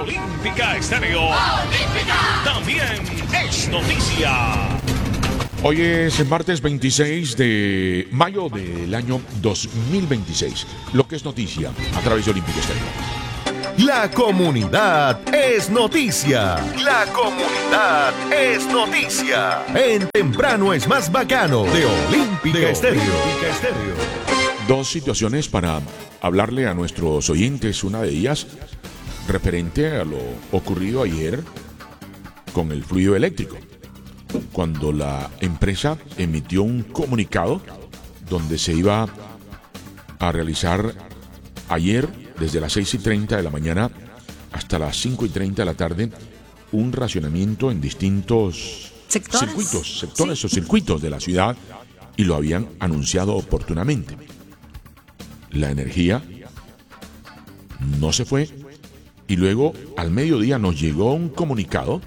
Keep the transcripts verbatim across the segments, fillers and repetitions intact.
Olímpica Estéreo. Olímpica. También es noticia. Hoy es martes veintiséis de mayo del año dos mil veintiséis. Lo que es noticia a través de Olímpica Estéreo. La comunidad es noticia. La comunidad es noticia. En Temprano es más bacano de Olímpica Estéreo. Olímpica Estéreo. Dos situaciones para hablarle a nuestros oyentes. Una de ellas referente a lo ocurrido ayer con el fluido eléctrico, cuando la empresa emitió un comunicado donde se iba a realizar ayer desde las seis y treinta de la mañana hasta las cinco y treinta de la tarde un racionamiento en distintos ¿Sectores? circuitos, sectores Sí. o circuitos de la ciudad, y lo habían anunciado oportunamente. La energía no se fue y luego al mediodía nos llegó un comunicado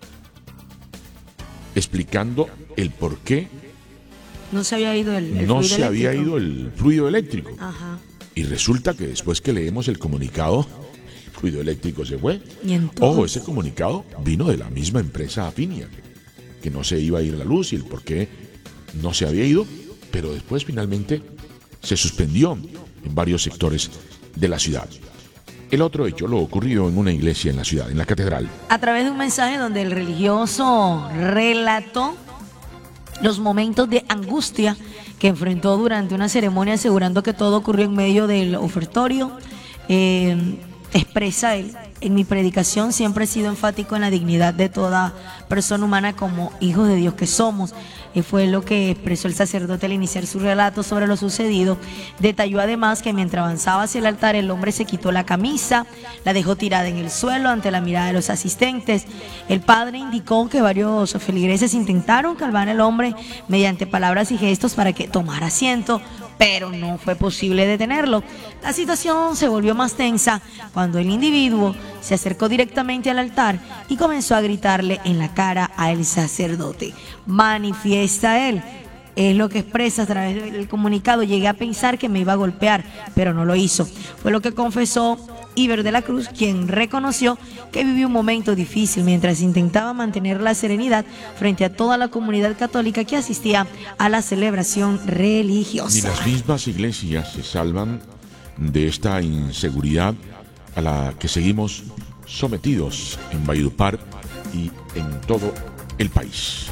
explicando el por qué No se había ido el, el no fluido se había eléctrico. ido el fluido eléctrico. Ajá. Y resulta que después que leemos el comunicado, el fluido eléctrico se fue. Y entonces, Ojo, ese comunicado vino de la misma empresa Afinia, que, que no se iba a ir la luz y el por qué no se había ido, pero después finalmente se suspendió en varios sectores de la ciudad. El otro hecho lo ocurrió en una iglesia en la ciudad, en la catedral. a través de un mensaje donde el religioso relató los momentos de angustia que enfrentó durante una ceremonia, asegurando que todo ocurrió en medio del ofertorio. Eh, expresa él: en mi predicación siempre he sido enfático en la dignidad de toda persona humana como hijos de Dios que somos. Y fue lo que expresó el sacerdote al iniciar su relato sobre lo sucedido. Detalló además que mientras avanzaba hacia el altar, el hombre se quitó la camisa, la dejó tirada en el suelo ante la mirada de los asistentes. El padre indicó que varios feligreses intentaron calmar al hombre mediante palabras y gestos para que tomara asiento, pero no fue posible detenerlo. La situación se volvió más tensa cuando el individuo se acercó directamente al altar y comenzó a gritarle en la cara al sacerdote. Manifiesta él, es lo que expresa a través del comunicado: llegué a pensar que me iba a golpear, pero no lo hizo. Fue lo que confesó Iber de la Cruz, quien reconoció que vivió un momento difícil mientras intentaba mantener la serenidad frente a toda la comunidad católica que asistía a la celebración Ni religiosa. las mismas iglesias se salvan de esta inseguridad a la que seguimos sometidos en Valledupar y en todo el país.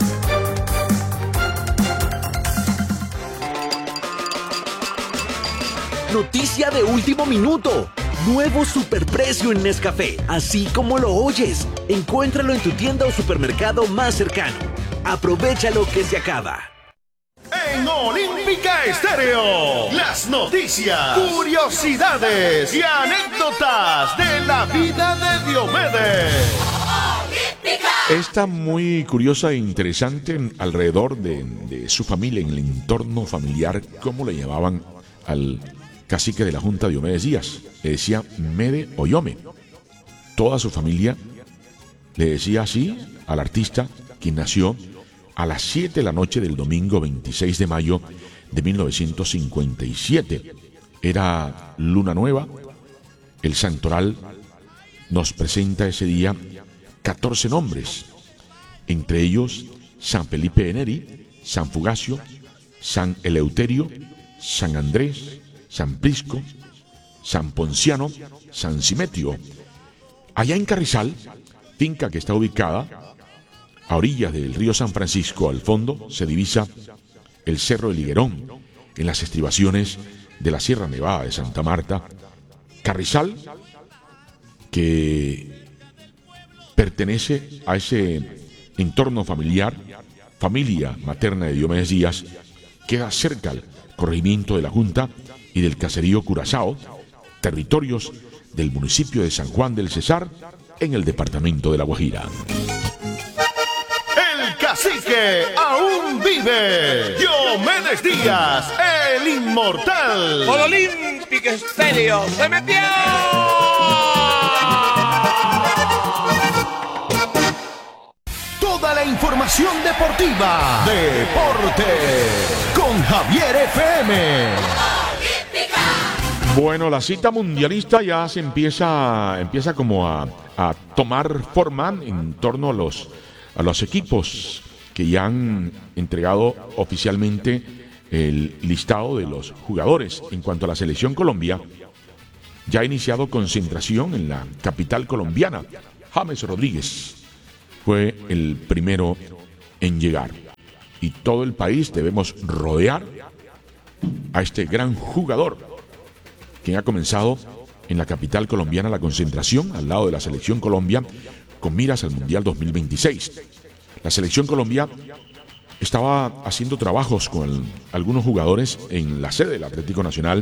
Noticia de último minuto. Nuevo superprecio en Nescafé, así como lo oyes. Encuéntralo en tu tienda o supermercado más cercano. Aprovechalo que se acaba. En Olímpica Estéreo, las noticias, curiosidades y anécdotas de la vida de Diomedes. Esta muy curiosa e interesante alrededor de, de su familia, en el entorno familiar, cómo le llamaban al cacique de la Junta, Diomedes Díaz. Le decía Mede Oyome. Toda su familia le decía así al artista, quien nació a las siete de la noche del domingo veintiséis de mayo de mil novecientos cincuenta y siete. Era luna nueva. El santoral nos presenta ese día catorce nombres, entre ellos San Felipe de Neri, San Fugacio, San Eleuterio, San Andrés, San Prisco, San Ponciano, San Simetrio. Allá en Carrizal, finca que está ubicada a orillas del río San Francisco, al fondo se divisa el Cerro del Higuerón, en las estribaciones de la Sierra Nevada de Santa Marta. Carrizal, que pertenece a ese entorno familiar, familia materna de Diomedes Díaz, queda cerca al corregimiento de la Junta y del caserío Curazao, territorios del municipio de San Juan del Cesar, en el departamento de La Guajira. El cacique aún vive. Diomedes Díaz, el inmortal. Por Olímpica Estéreo se metió. Toda la información deportiva. Deporte con Javier F M. Bueno, la cita mundialista ya se empieza, empieza como a, a tomar forma en torno a los, a los equipos que ya han entregado oficialmente el listado de los jugadores. En cuanto a la selección Colombia, ya ha iniciado concentración en la capital colombiana. James Rodríguez fue el primero en llegar. Y todo el país debemos rodear a este gran jugador, quien ha comenzado en la capital colombiana la concentración al lado de la selección Colombia con miras al Mundial dos mil veintiséis. La selección Colombia estaba haciendo trabajos con el, algunos jugadores en la sede del Atlético Nacional.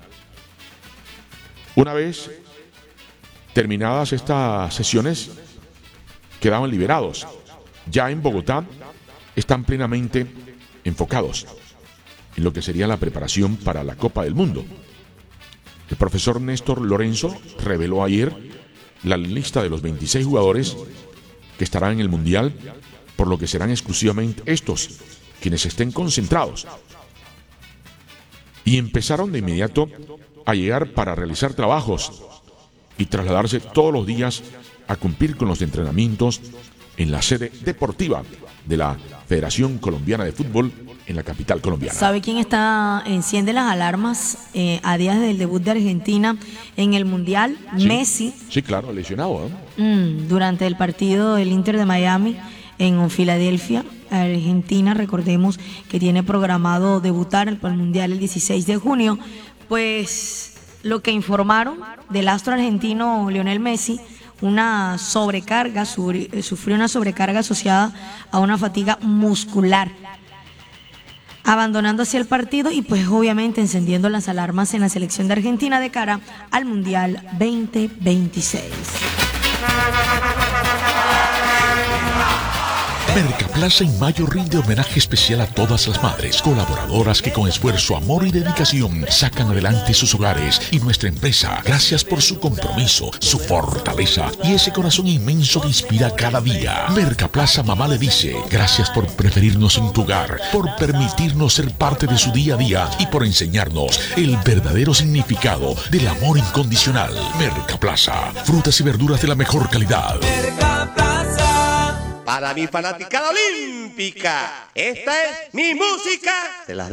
Una vez terminadas estas sesiones, quedaban liberados. Ya en Bogotá están plenamente enfocados en lo que sería la preparación para la Copa del Mundo. El profesor Néstor Lorenzo reveló ayer la lista de los veintiséis jugadores que estarán en el Mundial, por lo que serán exclusivamente estos quienes estén concentrados. Y empezaron de inmediato a llegar para realizar trabajos y trasladarse todos los días a cumplir con los entrenamientos en la sede deportiva de la Federación Colombiana de Fútbol en la capital colombiana. ¿Sabe quién está enciende las alarmas eh, a días del debut de Argentina en el Mundial? Sí, Messi. Sí, claro, lesionado, ¿eh? Mm, durante el partido del Inter de Miami en Filadelfia, Argentina, recordemos que tiene programado debutar para el Mundial el dieciséis de junio. Pues lo que informaron del astro argentino Lionel Messi, una sobrecarga, sufrió una sobrecarga asociada a una fatiga muscular, abandonando así el partido y pues obviamente encendiendo las alarmas en la selección de Argentina de cara al Mundial veinte veintiséis. Mercaplaza en mayo rinde homenaje especial a todas las madres colaboradoras que con esfuerzo, amor y dedicación sacan adelante sus hogares y nuestra empresa. Gracias por su compromiso, su fortaleza y ese corazón inmenso que inspira cada día. Mercaplaza Mamá le dice, gracias por preferirnos en tu hogar, por permitirnos ser parte de su día a día y por enseñarnos el verdadero significado del amor incondicional. Mercaplaza, frutas y verduras de la mejor calidad. Para mi fanaticada olímpica, esta es mi música.